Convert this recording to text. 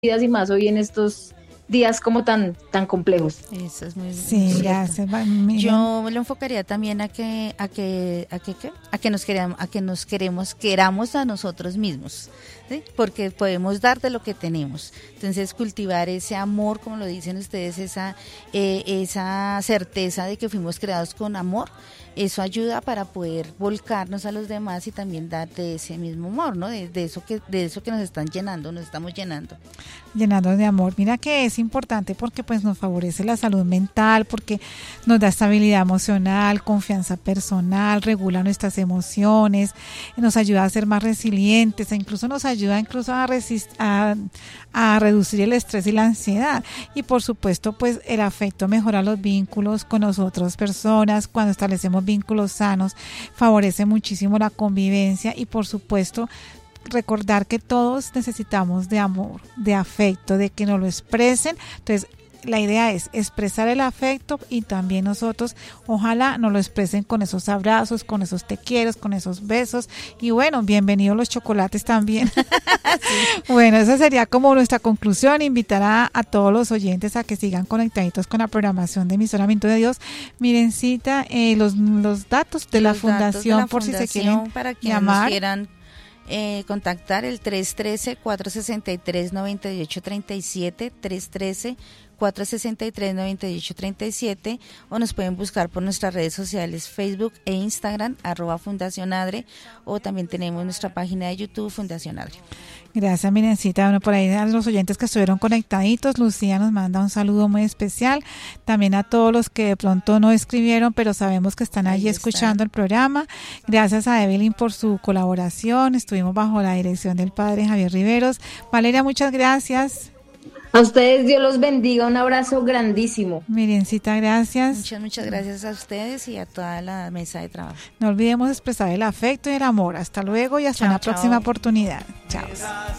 vidas y más hoy en estos días como tan complejos. Eso es muy Sí, cierto. gracias. Yo lo enfocaría también a que queramos a nosotros mismos, ¿sí? Porque podemos dar de lo que tenemos. Entonces cultivar ese amor, como lo dicen ustedes, esa certeza de que fuimos creados con amor. Eso ayuda para poder volcarnos a los demás y también dar de ese mismo amor, ¿no? De eso que nos están llenando, nos estamos llenando. Llenando de amor. Mira que es importante porque pues nos favorece la salud mental, porque nos da estabilidad emocional, confianza personal, regula nuestras emociones, nos ayuda a ser más resilientes, e incluso nos ayuda a reducir el estrés y la ansiedad. Y por supuesto, pues el afecto mejora los vínculos con otras personas. Cuando establecemos vínculos sanos, favorece muchísimo la convivencia y por supuesto recordar que todos necesitamos de amor, de afecto, de que nos lo expresen. Entonces la idea es expresar el afecto y también nosotros ojalá nos lo expresen con esos abrazos, con esos te quiero, con esos besos y bueno, bienvenidos los chocolates también. Sí. Bueno, esa sería como nuestra conclusión, invitar a todos los oyentes a que sigan conectaditos con la programación de Emisora Viento de Dios. Mirencita, los datos de la fundación por si se quieren para que llamar. Nos quieran contactar el 313-463-9837, 313-463-9837 o nos pueden buscar por nuestras redes sociales Facebook e Instagram @Fundación Adre o también tenemos nuestra página de YouTube Fundación Adre. Gracias, Mirencita. Bueno, por ahí a los oyentes que estuvieron conectaditos, Lucía nos manda un saludo muy especial. También a todos los que de pronto no escribieron, pero sabemos que están ahí escuchando el programa. Gracias a Evelyn por su colaboración. Estuvimos bajo la dirección del padre Javier Riveros. Valeria, muchas gracias. A ustedes, Dios los bendiga, un abrazo grandísimo. Mirencita, gracias. Muchas gracias a ustedes y a toda la mesa de trabajo. No olvidemos expresar el afecto y el amor. Hasta luego y hasta una próxima oportunidad. Chao.